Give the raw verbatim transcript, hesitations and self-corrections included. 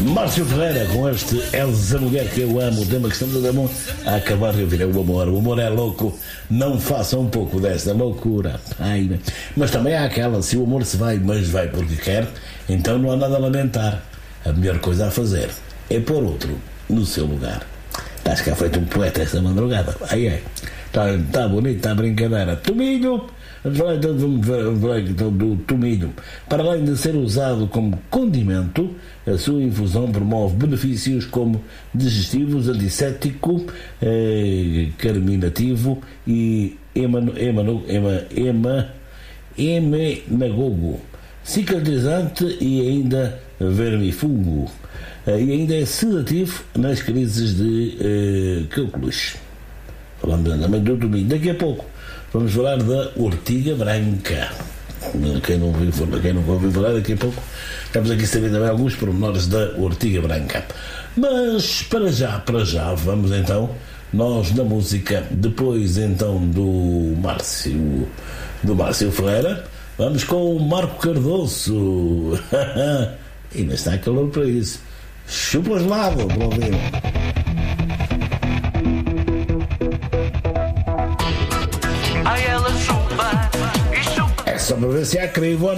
Márcio Ferreira com este És a Mulher que Eu Amo, o tema que estamos a, amor, a acabar de ouvir é o amor. O amor é louco, não faça um pouco desta loucura. Ai, mas também há aquela, se o amor se vai, mas vai porque quer, então não há nada a lamentar. A melhor coisa a fazer é pôr outro no seu lugar. Estás cá feito um poeta esta madrugada. Ai ai, está tá bonito, está a brincadeira. Tominho! Do tomilho. Para além de ser usado como condimento, a sua infusão promove benefícios como digestivos, antisséptico, eh, carminativo e emano, emano, ema, ema, emenagogo, cicatrizante e ainda vermifugo. Eh, e ainda é sedativo nas crises de eh, cálculos. Falamos também do tomilho. Daqui a pouco vamos falar da ortiga branca. Quem não ouviu falar, quem não ouviu falar, daqui a pouco estamos aqui a saber também alguns pormenores da ortiga branca. Mas para já, para já, vamos então, nós na música, depois então do Márcio, do Márcio Ferreira, vamos com o Marco Cardoso. Ainda está calor para isso. Chupa gelado, para ouvir. É só para ver se há crivo ou